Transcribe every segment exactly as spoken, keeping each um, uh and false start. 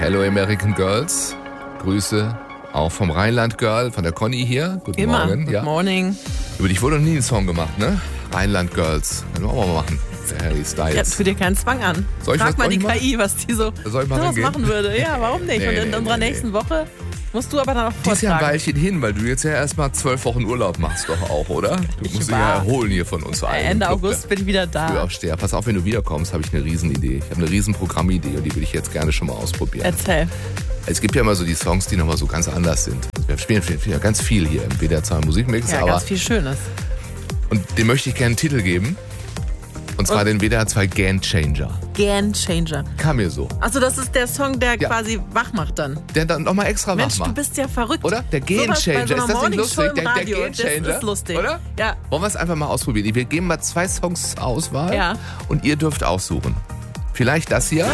Hello American Girls. Grüße auch vom Rheinland Girl, von der Conny hier. Guten Immer. Morgen. Good ja. morning. Über dich wurde noch nie ein Song gemacht, ne? Rheinland Girls. Können wir auch mal machen. Der Harry Styles. Ja, tu dir keinen Zwang an. Soll ich Frag was- mal soll die ich mal- K I, was die so Soll ich mal sowas reingehen? machen würde. Ja, warum nicht? Nee, Und in nee, unserer nee, nächsten nee. Woche musst du aber dann auch Die ist ja ein vortragen. Weilchen hin, weil du jetzt ja erstmal zwölf Wochen Urlaub machst doch auch, oder? Du Ich musst dich war- ja erholen hier von uns allen. Ende Club August bin ich wieder der da. Frühaufsteher. Pass auf, wenn du wiederkommst, habe ich eine Riesenidee. Ich habe eine riesen Programmidee und die würde ich jetzt gerne schon mal ausprobieren. Erzähl. Es gibt ja immer so die Songs, die nochmal so ganz anders sind. Wir spielen ja ganz viel hier im W D R zwei Musikmix, Ja, aber ganz viel Schönes. und dem möchte ich gerne einen Titel geben. Und zwar Und? den W D R zwei Game Changer. Game Changer. Kam mir so. Also das ist der Song, der Ja. quasi wach macht dann. Der dann nochmal extra Mensch, wach du macht. bist ja verrückt. Oder? Der Game Sowas bei Changer. so einer Ist das nicht Morningshow lustig? im Der, der Radio. Game Changer. Das ist lustig. Oder? Ja. Wollen wir es einfach mal ausprobieren? Wir geben mal zwei Songs zur Auswahl. Ja. Und ihr dürft aussuchen. Vielleicht das hier.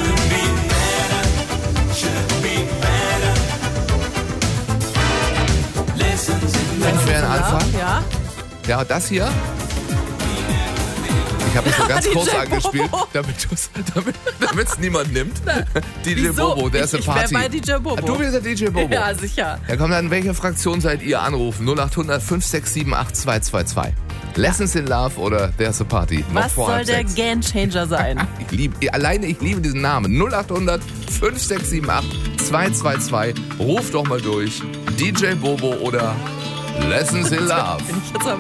Finde ich wäre ein Anfang. Ja. Ja, das hier. Ich habe es so ganz D J groß Bobo. angespielt, damit es damit, damit's niemand nimmt. D J Wieso? Bobo, der ich, ist eine ich wär Party. bei D J Bobo. Ah, du bist der D J Bobo. Ja, sicher. Ja, komm, dann, welche Fraktion seid ihr? Anrufen. null acht hundert fünf sechs sieben acht zwei zwei zwei. Lessons in Love oder There's a Party? Noch Was vor soll halb der sechs. Game Changer sein? Ich liebe, alleine ich liebe diesen Namen. null acht hundert fünf sechs sieben acht zwei zwei zwei. Ruf doch mal durch. D J Bobo oder Lessons in Love. Bin ich jetzt aber